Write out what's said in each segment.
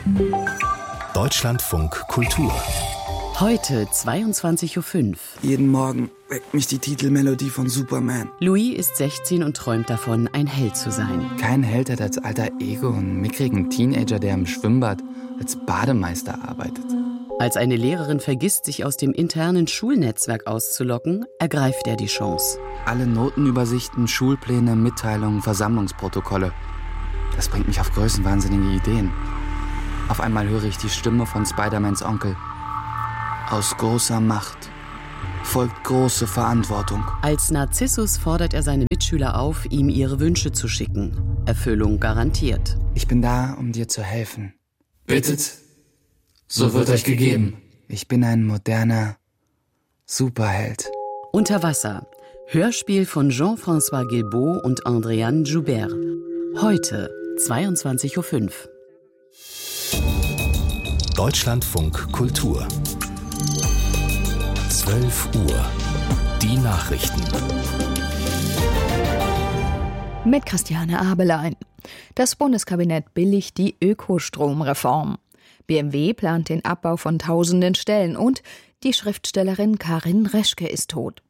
Deutschlandfunk Kultur. Heute 22.05 Uhr. Jeden Morgen weckt mich die Titelmelodie von Superman. Louis ist 16 und träumt davon, ein Held zu sein. Kein Held hat als alter Ego einen mickrigen Teenager, der im Schwimmbad als Bademeister arbeitet. Als eine Lehrerin vergisst, sich aus dem internen Schulnetzwerk auszulocken, ergreift er die Chance. Alle Notenübersichten, Schulpläne, Mitteilungen, Versammlungsprotokolle. Das bringt mich auf größenwahnsinnige Ideen. Auf einmal höre ich die Stimme von Spider-Mans Onkel. Aus großer Macht folgt große Verantwortung. Als Narzissus fordert er seine Mitschüler auf, ihm ihre Wünsche zu schicken. Erfüllung garantiert. Ich bin da, um dir zu helfen. Bittet, so wird euch gegeben. Ich bin ein moderner Superheld. Unter Wasser. Hörspiel von Jean-François Guilbault und Andréane Joubert. Heute 22.05 Uhr. Deutschlandfunk Kultur. 12 Uhr. Die Nachrichten. Mit Christiane Abelein. Das Bundeskabinett billigt die Ökostromreform. BMW plant den Abbau von tausenden Stellen und die Schriftstellerin Karin Reschke ist tot.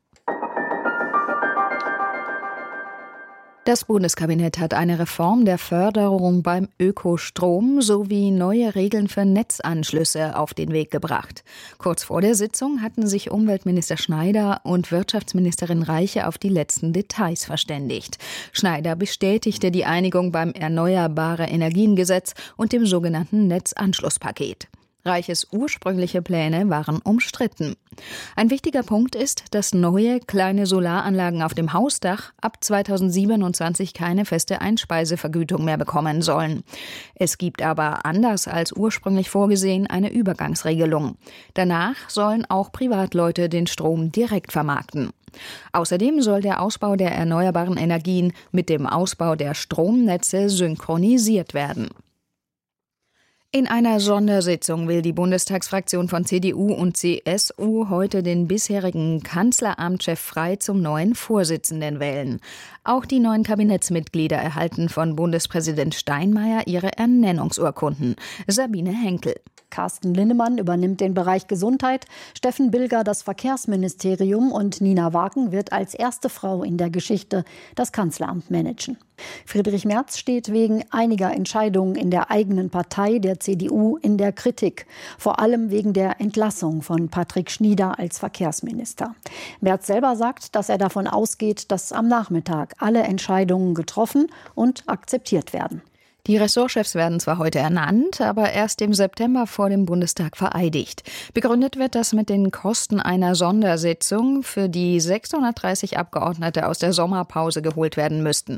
Das Bundeskabinett hat eine Reform der Förderung beim Ökostrom sowie neue Regeln für Netzanschlüsse auf den Weg gebracht. Kurz vor der Sitzung hatten sich Umweltminister Schneider und Wirtschaftsministerin Reiche auf die letzten Details verständigt. Schneider bestätigte die Einigung beim Erneuerbare-Energien-Gesetz und dem sogenannten Netzanschlusspaket. Reiches ursprüngliche Pläne waren umstritten. Ein wichtiger Punkt ist, dass neue kleine Solaranlagen auf dem Hausdach ab 2027 keine feste Einspeisevergütung mehr bekommen sollen. Es gibt aber, anders als ursprünglich vorgesehen, eine Übergangsregelung. Danach sollen auch Privatleute den Strom direkt vermarkten. Außerdem soll der Ausbau der erneuerbaren Energien mit dem Ausbau der Stromnetze synchronisiert werden. In einer Sondersitzung will die Bundestagsfraktion von CDU und CSU heute den bisherigen Kanzleramtschef Frey zum neuen Vorsitzenden wählen. Auch die neuen Kabinettsmitglieder erhalten von Bundespräsident Steinmeier ihre Ernennungsurkunden. Sabine Henkel. Carsten Linnemann übernimmt den Bereich Gesundheit, Steffen Bilger das Verkehrsministerium und Nina Wagen wird als erste Frau in der Geschichte das Kanzleramt managen. Friedrich Merz steht wegen einiger Entscheidungen in der eigenen Partei, der CDU, in der Kritik. Vor allem wegen der Entlassung von Patrick Schnieder als Verkehrsminister. Merz selber sagt, dass er davon ausgeht, dass am Nachmittag alle Entscheidungen getroffen und akzeptiert werden. Die Ressortchefs werden zwar heute ernannt, aber erst im September vor dem Bundestag vereidigt. Begründet wird das mit den Kosten einer Sondersitzung, für die 630 Abgeordnete aus der Sommerpause geholt werden müssten.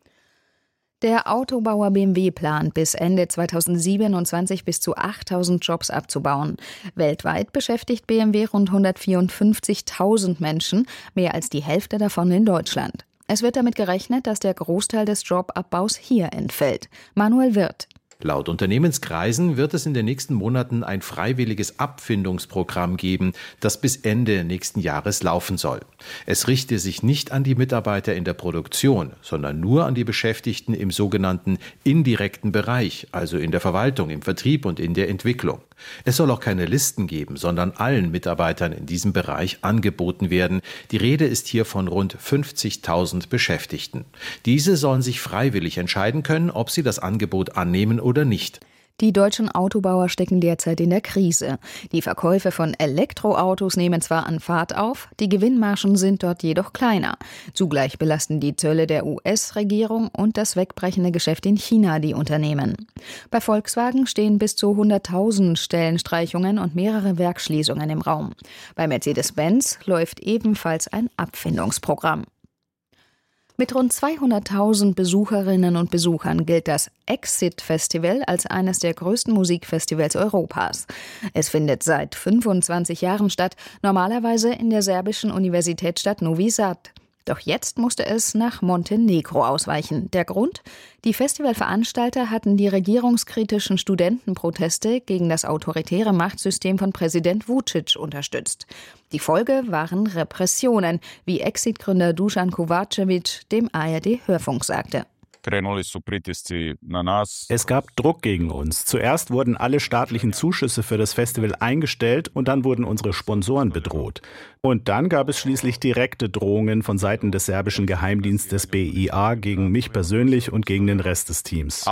Der Autobauer BMW plant, bis Ende 2027 bis zu 8.000 Jobs abzubauen. Weltweit beschäftigt BMW rund 154.000 Menschen, mehr als die Hälfte davon in Deutschland. Es wird damit gerechnet, dass der Großteil des Jobabbaus hier entfällt. Manuel Wirth. Laut Unternehmenskreisen wird es in den nächsten Monaten ein freiwilliges Abfindungsprogramm geben, das bis Ende nächsten Jahres laufen soll. Es richte sich nicht an die Mitarbeiter in der Produktion, sondern nur an die Beschäftigten im sogenannten indirekten Bereich, also in der Verwaltung, im Vertrieb und in der Entwicklung. Es soll auch keine Listen geben, sondern allen Mitarbeitern in diesem Bereich angeboten werden. Die Rede ist hier von rund 50.000 Beschäftigten. Diese sollen sich freiwillig entscheiden können, ob sie das Angebot annehmen oder nicht. Die deutschen Autobauer stecken derzeit in der Krise. Die Verkäufe von Elektroautos nehmen zwar an Fahrt auf, die Gewinnmargen sind dort jedoch kleiner. Zugleich belasten die Zölle der US-Regierung und das wegbrechende Geschäft in China die Unternehmen. Bei Volkswagen stehen bis zu 100.000 Stellenstreichungen und mehrere Werksschließungen im Raum. Bei Mercedes-Benz läuft ebenfalls ein Abfindungsprogramm. Mit rund 200.000 Besucherinnen und Besuchern gilt das Exit-Festival als eines der größten Musikfestivals Europas. Es findet seit 25 Jahren statt, normalerweise in der serbischen Universitätsstadt Novi Sad. Doch jetzt musste es nach Montenegro ausweichen. Der Grund? Die Festivalveranstalter hatten die regierungskritischen Studentenproteste gegen das autoritäre Machtsystem von Präsident Vučić unterstützt. Die Folge waren Repressionen, wie Exit-Gründer Dusan Kovačević dem ARD-Hörfunk sagte. Es gab Druck gegen uns. Zuerst wurden alle staatlichen Zuschüsse für das Festival eingestellt und dann wurden unsere Sponsoren bedroht. Und dann gab es schließlich direkte Drohungen von Seiten des serbischen Geheimdienstes BIA gegen mich persönlich und gegen den Rest des Teams.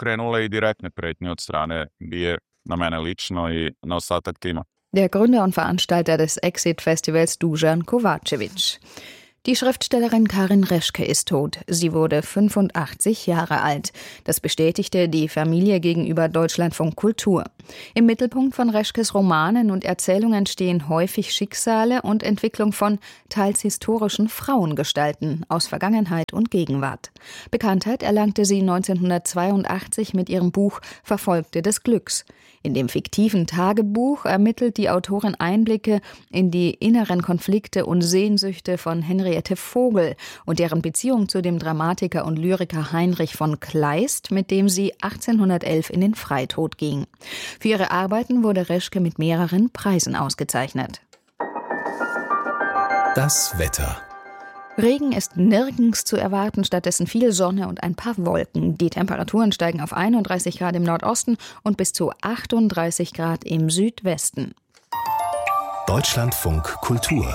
Der Gründer und Veranstalter des Exit-Festivals Dusan Kovačević. Die Schriftstellerin Karin Reschke ist tot. Sie wurde 85 Jahre alt. Das bestätigte die Familie gegenüber Deutschlandfunk Kultur. Im Mittelpunkt von Reschkes Romanen und Erzählungen stehen häufig Schicksale und Entwicklung von teils historischen Frauengestalten aus Vergangenheit und Gegenwart. Bekanntheit erlangte sie 1982 mit ihrem Buch Verfolgte des Glücks. In dem fiktiven Tagebuch ermittelt die Autorin Einblicke in die inneren Konflikte und Sehnsüchte von Henriette Vogel und deren Beziehung zu dem Dramatiker und Lyriker Heinrich von Kleist, mit dem sie 1811 in den Freitod ging. Für ihre Arbeiten wurde Reschke mit mehreren Preisen ausgezeichnet. Das Wetter. Regen ist nirgends zu erwarten, stattdessen viel Sonne und ein paar Wolken. Die Temperaturen steigen auf 31 Grad im Nordosten und bis zu 38 Grad im Südwesten. Deutschlandfunk Kultur.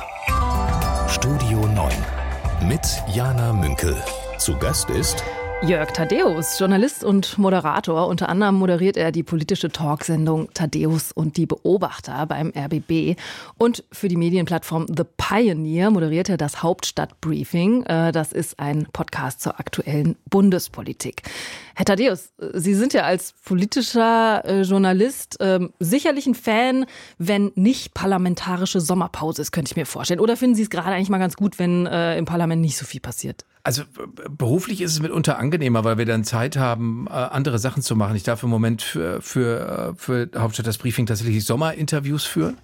Studio 9 mit Jana Münkel. Zu Gast ist Jörg Thaddäus, Journalist und Moderator. Unter anderem moderiert er die politische Talksendung Thaddäus und die Beobachter beim RBB. Und für die Medienplattform The Pioneer moderiert er das Hauptstadtbriefing. Das ist ein Podcast zur aktuellen Bundespolitik. Herr Thaddäus, Sie sind ja als politischer Journalist sicherlich ein Fan, wenn nicht parlamentarische Sommerpause ist, könnte ich mir vorstellen. Oder finden Sie es gerade eigentlich mal ganz gut, wenn im Parlament nicht so viel passiert? Also beruflich ist es mitunter angenehmer, weil wir dann Zeit haben, andere Sachen zu machen. Ich darf im Moment für Hauptstadt das Briefing tatsächlich Sommerinterviews führen,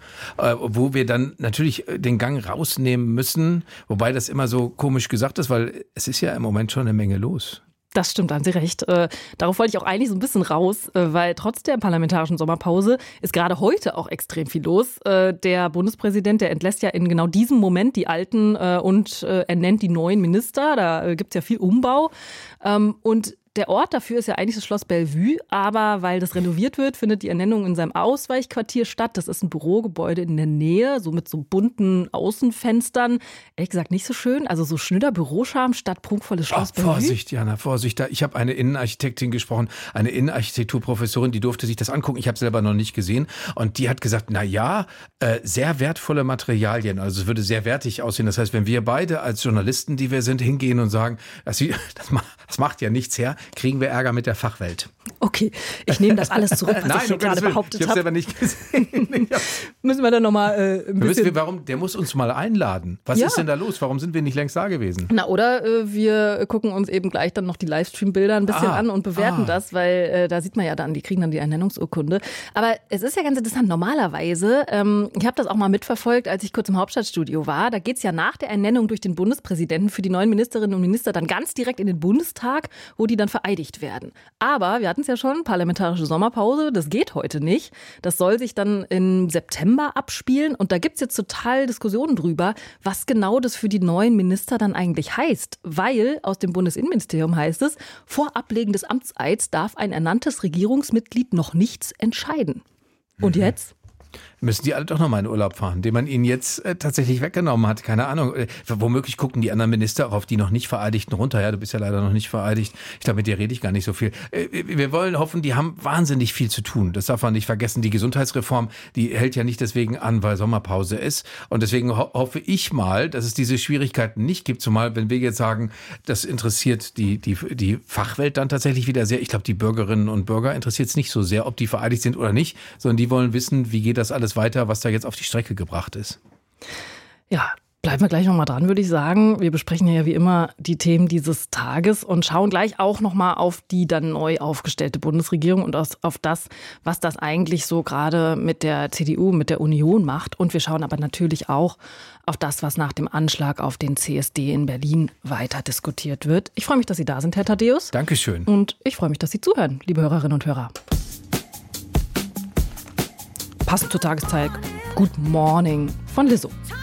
wo wir dann natürlich den Gang rausnehmen müssen, wobei das immer so komisch gesagt ist, weil es ist ja im Moment schon eine Menge los. Das stimmt, haben Sie recht. Darauf wollte ich auch eigentlich so ein bisschen raus, weil trotz der parlamentarischen Sommerpause ist gerade heute auch extrem viel los. Der Bundespräsident, der entlässt ja in genau diesem Moment die Alten und ernennt die neuen Minister. Da gibt es ja viel Umbau. Und der Ort dafür ist ja eigentlich das Schloss Bellevue, aber weil das renoviert wird, findet die Ernennung in seinem Ausweichquartier statt. Das ist ein Bürogebäude in der Nähe, so mit so bunten Außenfenstern. Ehrlich gesagt nicht so schön, also so schnöder Büroscharm statt prunkvolles Schloss Bellevue. Vorsicht, Jana, Vorsicht. Ich habe eine Innenarchitektin gesprochen, eine Innenarchitekturprofessorin, die durfte sich das angucken. Ich habe selber noch nicht gesehen. Und die hat gesagt, na ja, sehr wertvolle Materialien. Also es würde sehr wertig aussehen. Das heißt, wenn wir beide als Journalisten, die wir sind, hingehen und sagen, das macht ja nichts her, kriegen wir Ärger mit der Fachwelt. Okay, ich nehme das alles zurück, was ich hier gerade behauptet habe. Ich habe selber nicht gesehen. Müssen wir dann nochmal ein bisschen... Der muss uns mal einladen. Was ist denn da los? Warum sind wir nicht längst da gewesen? Na, oder wir gucken uns eben gleich dann noch die Livestream-Bilder ein bisschen an und bewerten das, weil da sieht man ja dann, die kriegen dann die Ernennungsurkunde. Aber es ist ja ganz interessant, normalerweise, ich habe das auch mal mitverfolgt, als ich kurz im Hauptstadtstudio war, da geht es ja nach der Ernennung durch den Bundespräsidenten für die neuen Ministerinnen und Minister dann ganz direkt in den Bundestag, wo die dann vereidigt werden. Aber wir hatten es ja schon, parlamentarische Sommerpause, das geht heute nicht. Das soll sich dann im September abspielen und da gibt es jetzt total Diskussionen drüber, was genau das für die neuen Minister dann eigentlich heißt. Weil aus dem Bundesinnenministerium heißt es, vor Ablegen des Amtseids darf ein ernanntes Regierungsmitglied noch nichts entscheiden. Und jetzt? Müssen die alle doch nochmal in Urlaub fahren, den man ihnen jetzt tatsächlich weggenommen hat. Keine Ahnung. Womöglich gucken die anderen Minister auch auf die noch nicht Vereidigten runter. Ja, du bist ja leider noch nicht vereidigt. Ich glaube, mit dir rede ich gar nicht so viel. Wir wollen hoffen, die haben wahnsinnig viel zu tun. Das darf man nicht vergessen. Die Gesundheitsreform, die hält ja nicht deswegen an, weil Sommerpause ist. Und deswegen hoffe ich mal, dass es diese Schwierigkeiten nicht gibt. Zumal, wenn wir jetzt sagen, das interessiert die Fachwelt dann tatsächlich wieder sehr. Ich glaube, die Bürgerinnen und Bürger interessiert es nicht so sehr, ob die vereidigt sind oder nicht, sondern die wollen wissen, wie geht das alles weiter, was da jetzt auf die Strecke gebracht ist. Ja, bleiben wir gleich nochmal dran, würde ich sagen. Wir besprechen ja wie immer die Themen dieses Tages und schauen gleich auch nochmal auf die dann neu aufgestellte Bundesregierung und auf das, was das eigentlich so gerade mit der CDU, mit der Union macht. Und wir schauen aber natürlich auch auf das, was nach dem Anschlag auf den CSD in Berlin weiter diskutiert wird. Ich freue mich, dass Sie da sind, Herr Thaddäus. Dankeschön. Und ich freue mich, dass Sie zuhören, liebe Hörerinnen und Hörer. Passend zur Tageszeit, Good Morning von Lizzo.